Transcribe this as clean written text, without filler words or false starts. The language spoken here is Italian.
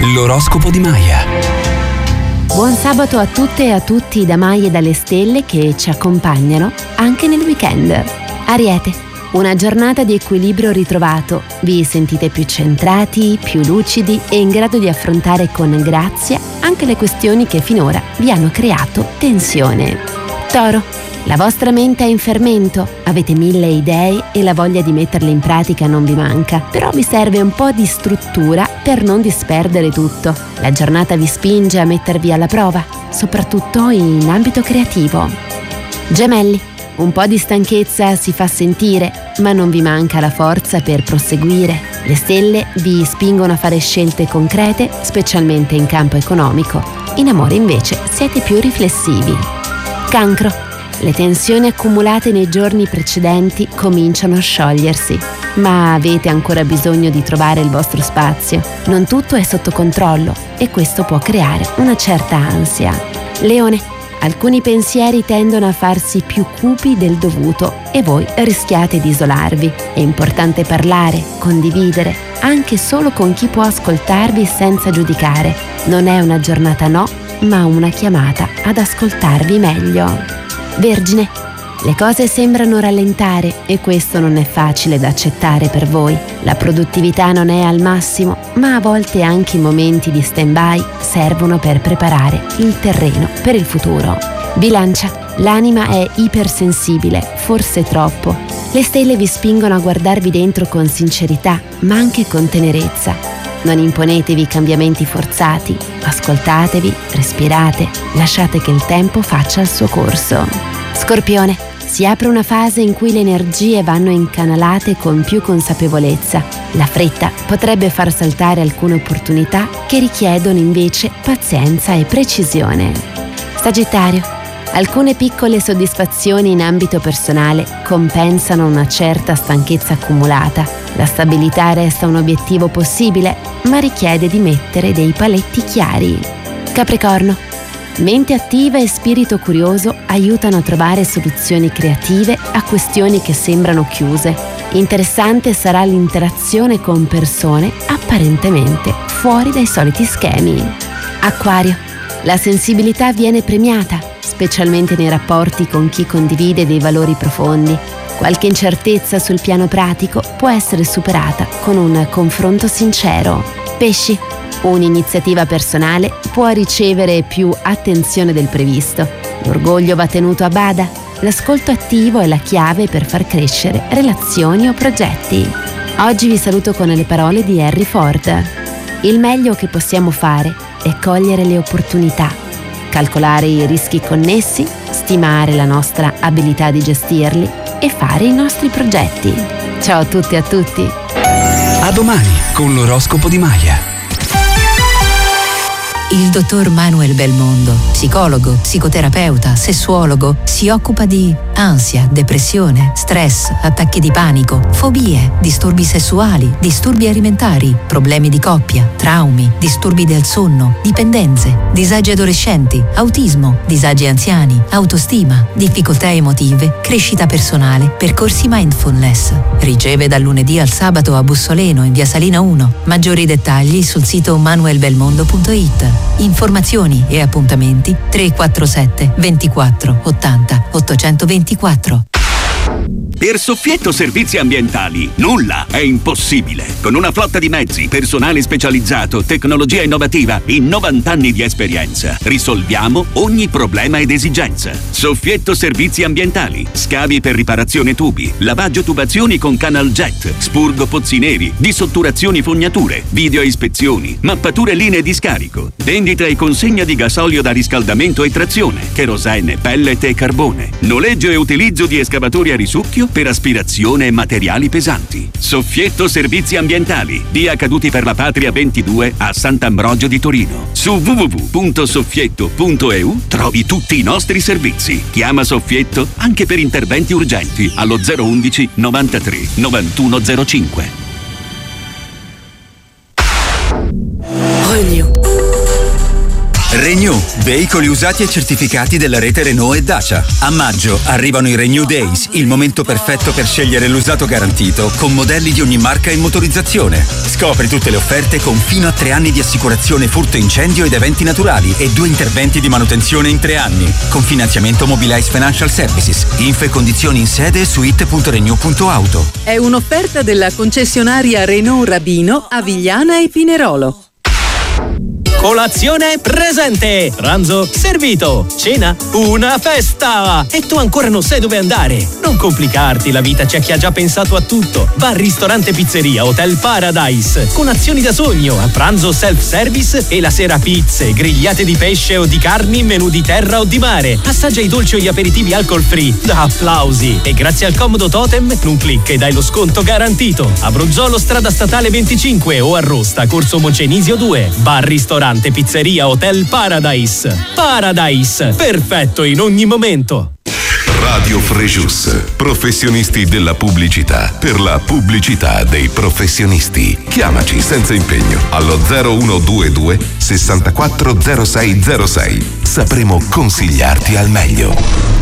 L'oroscopo di Maya. Buon sabato a tutte e a tutti da Maya e dalle stelle che ci accompagnano anche nel weekend. Ariete, una giornata di equilibrio ritrovato. Vi sentite più centrati, più lucidi e in grado di affrontare con grazia anche le questioni che finora vi hanno creato tensione. Toro, la vostra mente è in fermento, avete 1000 idee e la voglia di metterle in pratica non vi manca, però vi serve un po' di struttura per non disperdere tutto. La giornata vi spinge a mettervi alla prova, soprattutto in ambito creativo. Gemelli, un po' di stanchezza si fa sentire, ma non vi manca la forza per proseguire. Le stelle vi spingono a fare scelte concrete, specialmente in campo economico. In amore invece siete più riflessivi. Cancro, le tensioni accumulate nei giorni precedenti cominciano a sciogliersi, ma avete ancora bisogno di trovare il vostro spazio. Non tutto è sotto controllo e questo può creare una certa ansia. Leone, alcuni pensieri tendono a farsi più cupi del dovuto e voi rischiate di isolarvi. È importante parlare, condividere, anche solo con chi può ascoltarvi senza giudicare. Non è una giornata no, ma una chiamata ad ascoltarvi meglio. Vergine, le cose sembrano rallentare e questo non è facile da accettare per voi. La produttività non è al massimo, ma a volte anche i momenti di stand-by servono per preparare il terreno per il futuro. Bilancia, l'anima è ipersensibile, forse troppo. Le stelle vi spingono a guardarvi dentro con sincerità, ma anche con tenerezza. Non imponetevi cambiamenti forzati, ascoltatevi, respirate, lasciate che il tempo faccia il suo corso. Scorpione, si apre una fase in cui le energie vanno incanalate con più consapevolezza. La fretta potrebbe far saltare alcune opportunità che richiedono invece pazienza e precisione. Sagittario, alcune piccole soddisfazioni in ambito personale compensano una certa stanchezza accumulata. La stabilità resta un obiettivo possibile, ma richiede di mettere dei paletti chiari. Capricorno, mente attiva e spirito curioso aiutano a trovare soluzioni creative a questioni che sembrano chiuse. Interessante sarà l'interazione con persone apparentemente fuori dai soliti schemi. Acquario, la sensibilità viene premiata, specialmente nei rapporti con chi condivide dei valori profondi. Qualche incertezza sul piano pratico può essere superata con un confronto sincero. Pesci, un'iniziativa personale può ricevere più attenzione del previsto. L'orgoglio va tenuto a bada. L'ascolto attivo è la chiave per far crescere relazioni o progetti. Oggi vi saluto con le parole di Henry Ford. Il meglio che possiamo fare è cogliere le opportunità, calcolare i rischi connessi, stimare la nostra abilità di gestirli e fare i nostri progetti. Ciao a tutti e a tutti. A domani con l'oroscopo di Maya. Il dottor Manuel Belmondo, psicologo, psicoterapeuta, sessuologo, si occupa di ansia, depressione, stress, attacchi di panico, fobie, disturbi sessuali, disturbi alimentari, problemi di coppia, traumi, disturbi del sonno, dipendenze, disagi adolescenti, autismo, disagi anziani, autostima, difficoltà emotive, crescita personale, percorsi mindfulness. Riceve dal lunedì al sabato a Bussoleno in via Salina 1. Maggiori dettagli sul sito manuelbelmondo.it. Informazioni e appuntamenti 347 24 80 824. Per Soffietto Servizi Ambientali nulla è impossibile. Con una flotta di mezzi, personale specializzato, tecnologia innovativa e 90 anni di esperienza, risolviamo ogni problema ed esigenza. Soffietto Servizi Ambientali, scavi per riparazione tubi, lavaggio tubazioni con canal jet, spurgo pozzi neri, dissotturazioni fognature, video ispezioni, mappature linee di scarico, vendita e consegna di gasolio da riscaldamento e trazione, cherosene, pellet e carbone, noleggio e utilizzo di escavatori a risucchio per aspirazione e materiali pesanti. Soffietto Servizi Ambientali, via Caduti per la Patria 22 a Sant'Ambrogio di Torino. Su www.soffietto.eu trovi tutti i nostri servizi. Chiama Soffietto anche per interventi urgenti allo 011 93 9105. Renew, veicoli usati e certificati della rete Renault e Dacia. A maggio arrivano i Renew Days, il momento perfetto per scegliere l'usato garantito con modelli di ogni marca e motorizzazione. Scopri tutte le offerte con fino a 3 anni di assicurazione furto incendio ed eventi naturali e 2 interventi di manutenzione in 3 anni. Con finanziamento Mobilize Financial Services. Info e condizioni in sede su it.renew.auto. È un'offerta della concessionaria Renault Rabino a Vigliana e Pinerolo. Colazione presente, pranzo servito, cena una festa e tu ancora non sai dove andare. Non complicarti la vita, c'è chi ha già pensato a tutto. Bar, ristorante, pizzeria, Hotel Paradise con azioni da sogno, a pranzo self-service e la sera pizze, grigliate di pesce o di carni, menù di terra o di mare. Assaggia i dolci o gli aperitivi alcol free da applausi e grazie al comodo totem un click e dai lo sconto garantito. A Bruzzolo, strada statale 25 o a Rosta, corso Moncenisio 2. Bar, ristorante, pizzeria, Hotel Paradise. Paradise, perfetto in ogni momento. Radio Frejus, professionisti della pubblicità, per la pubblicità dei professionisti. Chiamaci senza impegno allo 0122 64 0606. Sapremo consigliarti al meglio.